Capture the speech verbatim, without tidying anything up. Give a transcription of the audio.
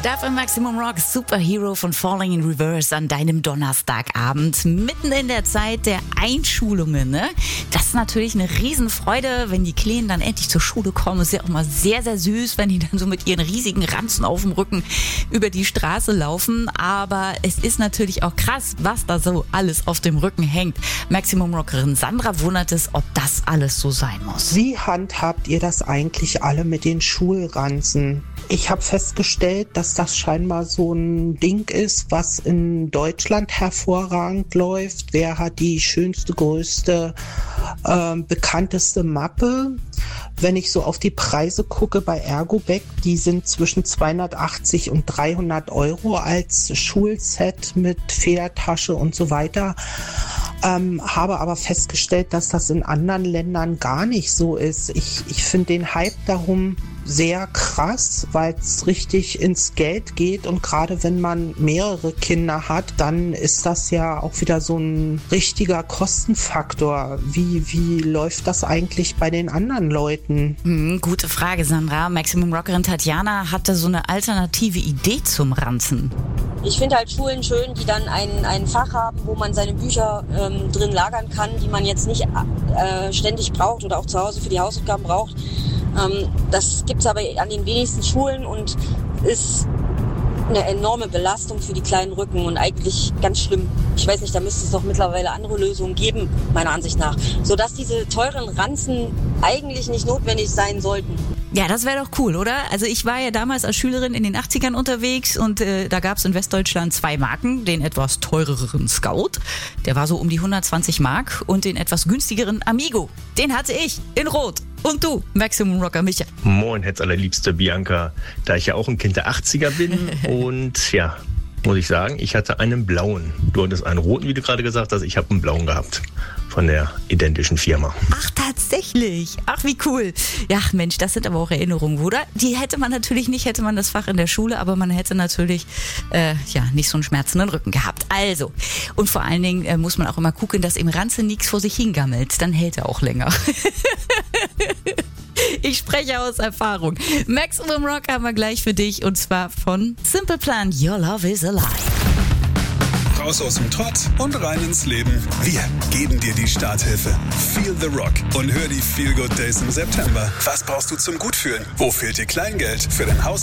Stuff im Maximum Rock, Superhero von Falling in Reverse an deinem Donnerstagabend, mitten in der Zeit der Einschulungen. Ne? Das ist natürlich eine Riesenfreude, wenn die Kleinen dann endlich zur Schule kommen. Ist ja auch mal sehr, sehr süß, wenn die dann so mit ihren riesigen Ranzen auf dem Rücken über die Straße laufen. Aber es ist natürlich auch krass, was da so alles auf dem Rücken hängt. Maximum Rockerin Sandra wundert es, ob das alles so sein muss. Wie handhabt ihr das eigentlich alle mit den Schulranzen? Ich habe festgestellt, dass das scheinbar so ein Ding ist, was in Deutschland hervorragend läuft. Wer hat die schönste, größte, äh, bekannteste Mappe? Wenn ich so auf die Preise gucke bei Ergoback, die sind zwischen zweihundertachtzig und dreihundert Euro als Schulset mit Federtasche und so weiter. Ähm, habe aber festgestellt, dass das in anderen Ländern gar nicht so ist. Ich, ich finde den Hype darum sehr krass, weil es richtig ins Geld geht, und gerade wenn man mehrere Kinder hat, dann ist das ja auch wieder so ein richtiger Kostenfaktor. Wie, wie läuft das eigentlich bei den anderen Leuten? Hm, gute Frage, Sandra. Maximum Rockerin Tatjana hatte so eine alternative Idee zum Ranzen. Ich finde halt Schulen schön, die dann ein, ein Fach haben, wo man seine Bücher ähm, drin lagern kann, die man jetzt nicht äh, ständig braucht oder auch zu Hause für die Hausaufgaben braucht. Ähm, das gibt es aber an den wenigsten Schulen und ist eine enorme Belastung für die kleinen Rücken und eigentlich ganz schlimm. Ich weiß nicht, da müsste es doch mittlerweile andere Lösungen geben, meiner Ansicht nach, sodass diese teuren Ranzen eigentlich nicht notwendig sein sollten. Ja, das wäre doch cool, oder? Also ich war ja damals als Schülerin in den achtzigern unterwegs und äh, da gab es in Westdeutschland zwei Marken, den etwas teureren Scout, der war so um die hundertzwanzig Mark, und den etwas günstigeren Amigo, den hatte ich in Rot. Und du, Maximum Rocker Micha. Moin, herzallerliebste Bianca, da ich ja auch ein Kind der achtziger bin und ja, muss ich sagen, ich hatte einen blauen. Du hattest einen roten, wie du gerade gesagt hast, ich habe einen blauen gehabt von der identischen Firma. Ach, tatsächlich. Ach, wie cool. Ja, Mensch, das sind aber auch Erinnerungen, oder? Die hätte man natürlich nicht, hätte man das Fach in der Schule, aber man hätte natürlich äh, ja nicht so einen schmerzenden Rücken gehabt. Also, und vor allen Dingen äh, muss man auch immer gucken, dass im Ranzen nichts vor sich hingammelt. Dann hält er auch länger. Ich spreche aus Erfahrung. Maximum Rock haben wir gleich für dich, und zwar von Simple Plan, Your Love is Alive. Raus aus dem Trott und rein ins Leben. Wir geben dir die Starthilfe. Feel the Rock und hör die Feel Good Days im September. Was brauchst du zum Gutfühlen? Wo fehlt dir Kleingeld für dein Haus?